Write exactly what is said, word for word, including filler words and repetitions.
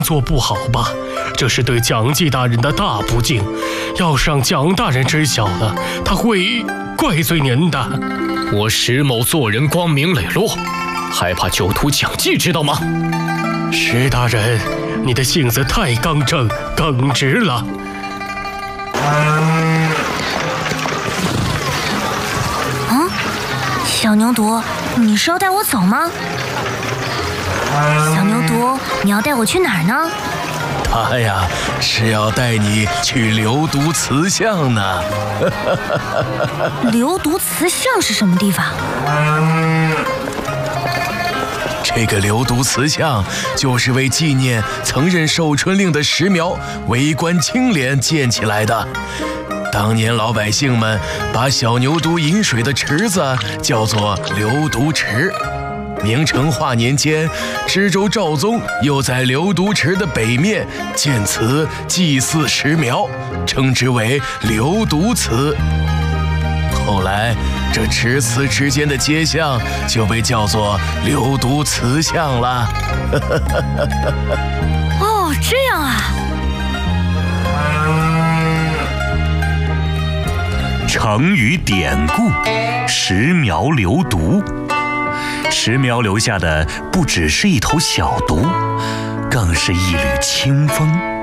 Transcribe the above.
做不好吧？这是对蒋继大人的大不敬，要是让蒋大人知晓了，他会怪罪您的。 我石某做人光明磊落，还怕酒徒蒋继知道吗？ 石大人，你的性子太刚正耿直了。 嗯，小牛犊，你是要带我走吗？小牛犊，你要带我去哪儿呢？ 他呀，是要带你去流毒祠巷呢。 流毒祠巷是什么地方？ 这个流毒祠巷就是为纪念曾任寿春令的石苗为官清廉建起来的。当年老百姓们把小牛犊饮水的池子叫做流毒池。明成化年间，知州赵宗又在流毒池的北面建祠祭祀石苗，称之为流毒祠。后来，这池祠之间的街巷就被叫做流毒祠巷了。 哦，这样啊。 成语典故：石苗流毒。石苗留下的不只是一头小毒，更是一缕清风。